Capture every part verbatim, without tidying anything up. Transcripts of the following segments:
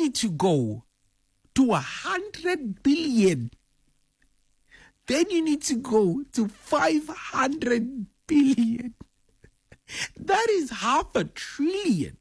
need to go to a hundred billion. Then you need to go to five hundred billion. That is half a trillion.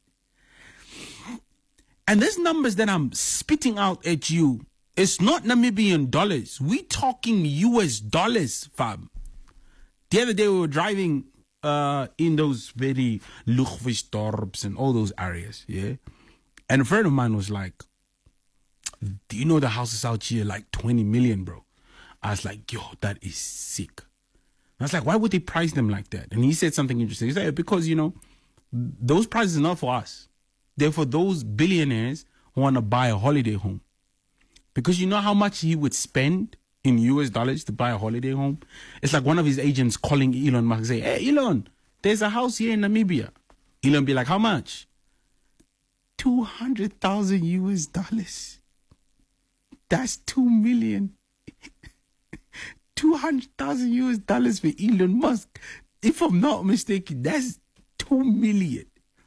And these numbers that I'm spitting out at you, it's not Namibian dollars. We're talking U S dollars, fam. The other day we were driving uh, in those very Lugvisdorps and all those areas, yeah? And a friend of mine was like, do you know the houses out here like twenty million, bro? I was like, yo, that is sick. I was like, why would they price them like that? And he said something interesting. He said, because, you know, those prices are not for us. They're for those billionaires who want to buy a holiday home. Because you know how much he would spend in U S dollars to buy a holiday home? It's like one of his agents calling Elon Musk and say, hey, Elon, there's a house here in Namibia. Elon be like, how much? two hundred thousand U S dollars. That's two million. two hundred thousand U S dollars for Elon Musk. If I'm not mistaken, that's two million.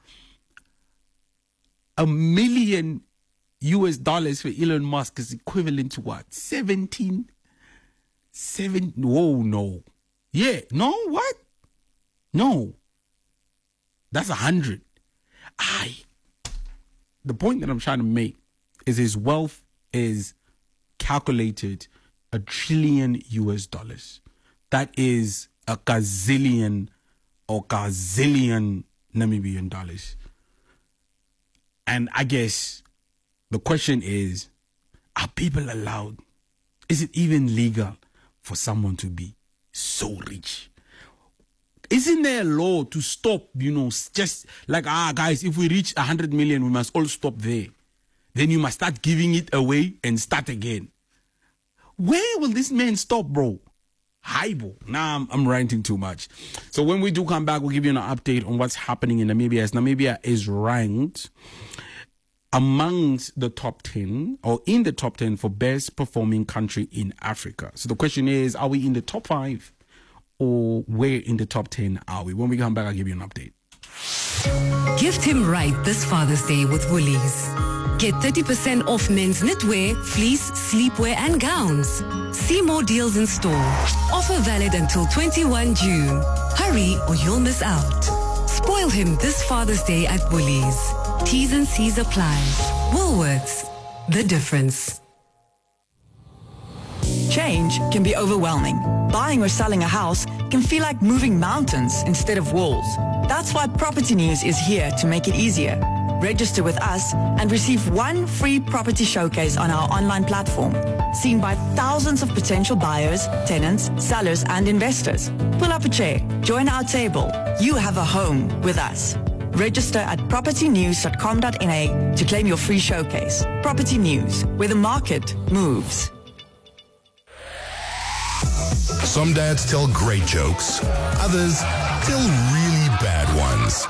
A million U S dollars for Elon Musk is equivalent to what? seventeen? Seven? Whoa, no. Yeah, no, what? No. That's a hundred. I. The point that I'm trying to make is his wealth is calculated a trillion U S dollars. That is a gazillion or gazillion Namibian dollars. And I guess the question is, are people allowed? Is it even legal for someone to be so rich? Isn't there a law to stop, you know, just like, ah, guys, if we reach one hundred million, we must all stop there. Then you must start giving it away and start again. Where will this man stop, bro? Highball. Nah, I'm, I'm ranting too much. So when we do come back, we'll give you an update on what's happening in Namibia. As Namibia is ranked amongst the top ten or in the top ten for best performing country in Africa. So the question is, are we in the top five or where in the top ten are we? When we come back, I'll give you an update. Gift him right this Father's Day with Woolies. Get thirty percent off men's knitwear, fleece, sleepwear and gowns. See more deals in store. Offer valid until twenty-first of June. Hurry or you'll miss out. Spoil him this Father's Day at Woolies. T's and C's apply. Woolworths, the difference. Change can be overwhelming. Buying or selling a house can feel like moving mountains instead of walls. That's why Property News is here to make it easier. Register with us and receive one free property showcase on our online platform, seen by thousands of potential buyers, tenants, sellers, and investors. Pull up a chair, join our table. You have a home with us. Register at property news dot com dot n a to claim your free showcase. Property News, where the market moves. Some dads tell great jokes. Others tell really bad ones.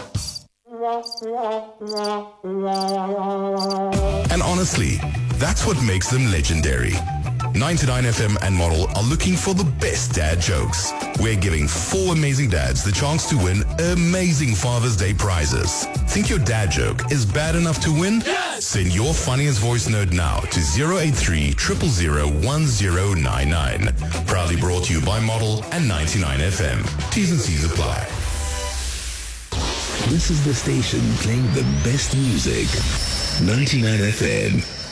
And honestly, that's what makes them legendary. ninety-nine F M and Model are looking for the best dad jokes. We're giving four amazing dads the chance to win amazing Father's Day prizes. Think your dad joke is bad enough to win? Yes! Send your funniest voice note now to zero eight three, zero zero zero, one zero nine nine. Proudly brought to you by Model and ninety-nine F M. T's and C's apply. This is the station playing the best music. ninety-nine F M.